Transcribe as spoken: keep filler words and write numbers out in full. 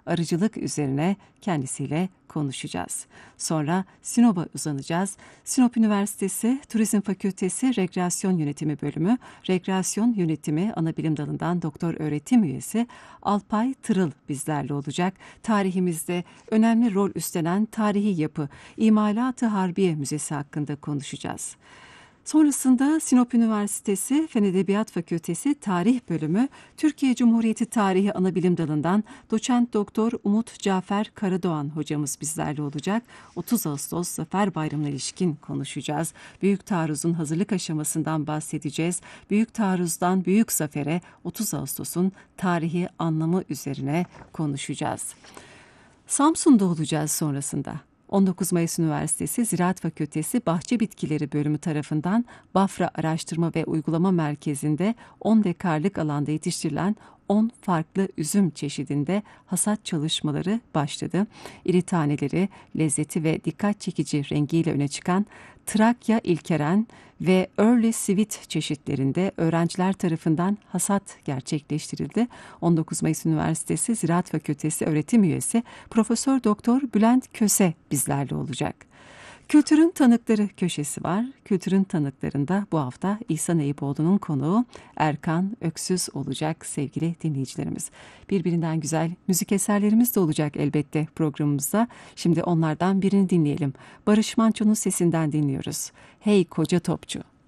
arıcılık üzerine kendisiyle konuşacağız. Sonra Sinop'a uzanacağız. Sinop Üniversitesi Turizm Fakültesi Rekreasyon Yönetimi Bölümü, Rekreasyon Yönetimi Anabilim Dalı'ndan doktor öğretim üyesi Alpay Tırıl bizlerle olacak. Tarihimizde önemli rol üstlenen tarihi yapı, İmalat-ı Harbiye Müzesi hakkında konuşacağız. Sonrasında Sinop Üniversitesi Fen Edebiyat Fakültesi Tarih Bölümü Türkiye Cumhuriyeti Tarihi Anabilim Dalı'ndan doçent doktor Umut Cafer Karadoğan hocamız bizlerle olacak. otuz Ağustos Zafer Bayramı'na ilişkin konuşacağız. Büyük Taarruz'un hazırlık aşamasından bahsedeceğiz. Büyük Taarruz'dan Büyük Zafer'e otuz Ağustos'un tarihi anlamı üzerine konuşacağız. Samsun'da olacağız sonrasında. on dokuz Mayıs Üniversitesi Ziraat Fakültesi Bahçe Bitkileri Bölümü tarafından Bafra Araştırma ve Uygulama Merkezi'nde on dekarlık alanda yetiştirilen on farklı üzüm çeşidinde hasat çalışmaları başladı. İri taneleri, lezzeti ve dikkat çekici rengiyle öne çıkan Trakya İlkeren ve Early Sweet çeşitlerinde öğrenciler tarafından hasat gerçekleştirildi. on dokuz Mayıs Üniversitesi Ziraat Fakültesi öğretim üyesi Profesör Doktor Bülent Köse bizlerle olacak. Kültürün Tanıkları köşesi var. Kültürün Tanıklarında bu hafta İhsan Eyüboğlu'nun konuğu Erkan Öksüz olacak sevgili dinleyicilerimiz. Birbirinden güzel müzik eserlerimiz de olacak elbette programımızda. Şimdi onlardan birini dinleyelim. Barış Manço'nun sesinden dinliyoruz. Hey Koca Topçu.